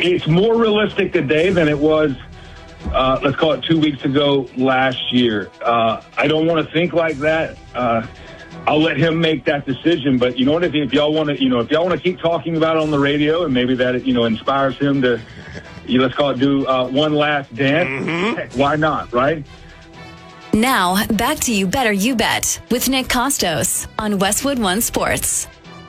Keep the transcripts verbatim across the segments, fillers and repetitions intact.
it's more realistic today than it was, uh, let's call it two weeks ago last year. Uh, I don't want to think like that. Uh, I'll let him make that decision. But you know what? If, if y'all want to, you know, if y'all want to keep talking about it on the radio, and maybe that you know inspires him to, you know, let's call it do uh, one last dance. Mm-hmm. Heck, why not, right? Now back to You Better You Bet with Nick Costos on Westwood One Sports.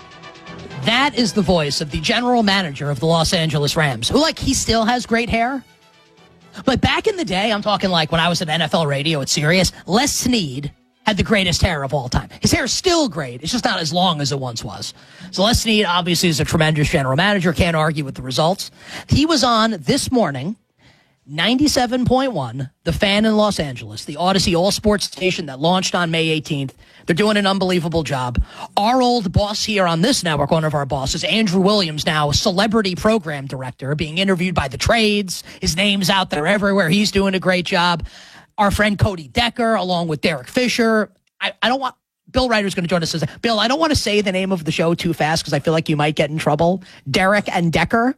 That is the voice of the general manager of the Los Angeles Rams, who, like, he still has great hair. But back in the day, I'm talking like when I was at N F L radio at Sirius, Les Snead had the greatest hair of all time. His hair is still great. It's just not as long as it once was. So Les Snead obviously is a tremendous general manager. Can't argue with the results. He was on this morning, ninety-seven point one, The Fan in Los Angeles, the Odyssey all-sports station that launched on May eighteenth. They're doing an unbelievable job. Our old boss here on this network, one of our bosses, Andrew Williams, now a celebrity program director, being interviewed by the trades. His name's out there everywhere. He's doing a great job. Our friend Cody Decker, along with Derek Fisher. I, I don't want... Bill Ryder's going to join us. As, Bill, I don't want to say the name of the show too fast because I feel like you might get in trouble. Derek and Decker.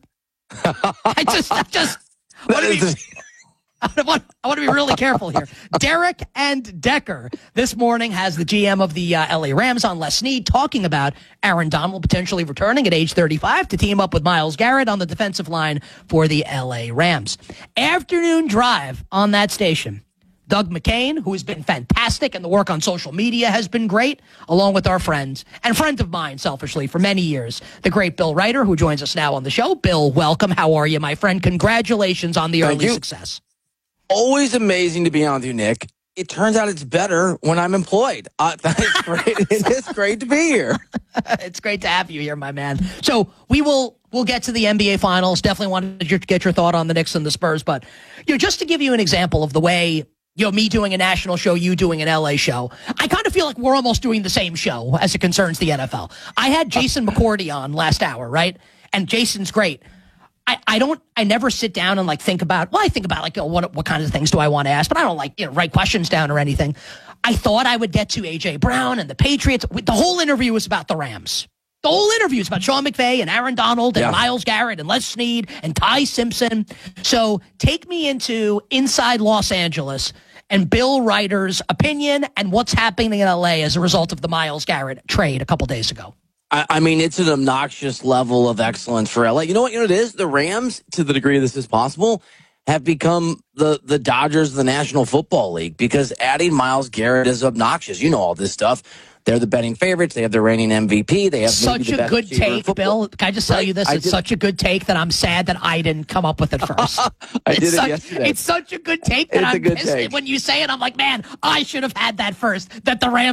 I just... I just want to be... I want, I want to be really careful here. Derek and Decker this morning has the G M of the uh, L A Rams on, Les Snead, talking about Aaron Donald potentially returning at age thirty-five to team up with Myles Garrett on the defensive line for the L A Rams. Afternoon drive on that station. Doug McCain, who has been fantastic, and the work on social media has been great, along with our friends and friend of mine, selfishly, for many years, the great Bill Ryder, who joins us now on the show. Bill, welcome. How are you, my friend? Congratulations on the Thank early you. success. Always amazing to be on with you, Nick. It turns out it's better when I'm employed. Uh, that's great. It is great to be here. It's great to have you here, my man. So we will we'll get to the N B A Finals. Definitely wanted to get your thought on the Knicks and the Spurs. But you know, just to give you an example of the way, you know, me doing a national show, you doing an L A show, I kind of feel like we're almost doing the same show as it concerns the N F L. I had Jason McCourty on last hour, right? And Jason's great. I, I don't, I never sit down and like think about, well, I think about like, you know, what, what kinds of things do I want to ask, but I don't like, you know, write questions down or anything. I thought I would get to A J Brown and the Patriots. The whole interview was about the Rams. The whole interview is about Sean McVay and Aaron Donald and yeah. Myles Garrett and Les Snead and Ty Simpson. So take me into inside Los Angeles and Bill Ryder's opinion and what's happening in L A as a result of the Myles Garrett trade a couple days ago. I mean, it's an obnoxious level of excellence for L A. You know what? You know what it is? The Rams, to the degree this is possible, have become the, the Dodgers of the National Football League because adding Myles Garrett is obnoxious. You know all this stuff. They're the betting favorites. They have the reigning M V P. They have such the a good take, Bill. Can I just tell right? you this? I it's did. such a good take that I'm sad that I didn't come up with it first. I it's did such, it yesterday. It's such a good take that it's I'm a good pissed. take. When you say it, I'm like, man, I should have had that first. That the Rams